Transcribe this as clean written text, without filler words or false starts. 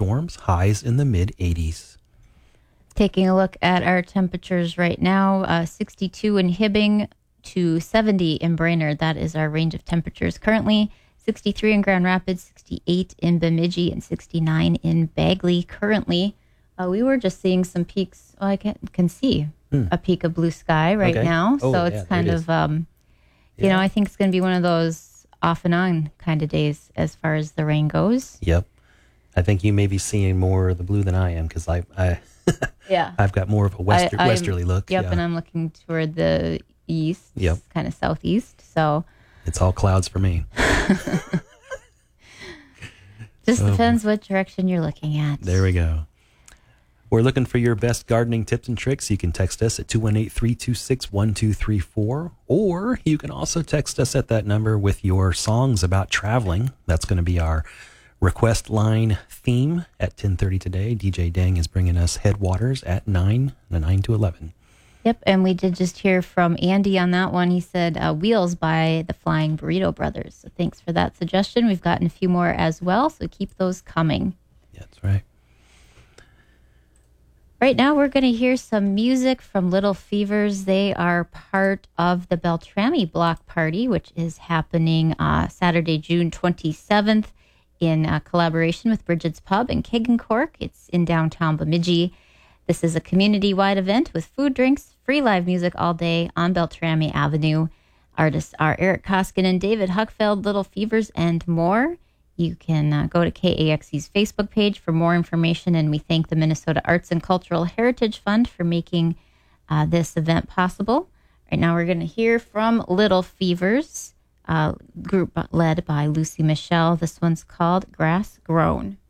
storms, highs in the mid-80s. Taking a look at our temperatures right now, 62 in Hibbing to 70 in Brainerd. That is our range of temperatures currently. 63 in Grand Rapids, 68 in Bemidji, and 69 in Bagley currently. We were just seeing some peaks. I can see a peak of blue sky right now. So it's kind of, you know, I think it's going to be one of those off and on kind of days as far as the rain goes. Yep. I think you may be seeing more of the blue than I am because I've got more of a westerly look. Yep, and I'm looking toward the east, kind of southeast. So it's all clouds for me. Just depends what direction you're looking at. There we go. We're looking for your best gardening tips and tricks. You can text us at 218-326-1234, or you can also text us at that number with your songs about traveling. That's going to be our request line theme at 10:30 today. DJ Dang is bringing us Headwaters at 9 to 11. Yep, and we did just hear from Andy on that one. He said Wheels by the Flying Burrito Brothers. So thanks for that suggestion. We've gotten a few more as well, so keep those coming. Yeah, that's right. Right now, we're going to hear some music from Little Fevers. They are part of the Beltrami Block Party, which is happening Saturday, June 27th in collaboration with Bridget's Pub in Kegancork. It's in downtown Bemidji. This is a community-wide event with food, drinks, free live music all day on Beltrami Avenue. Artists are Eric Koskin and David Huckfeld, Little Fevers, and more. You can go to KAXE's Facebook page for more information, and we thank the Minnesota Arts and Cultural Heritage Fund for making this event possible. Right now we're going to hear from Little Fevers, group led by Lucy Michelle. This one's called Grass Grown.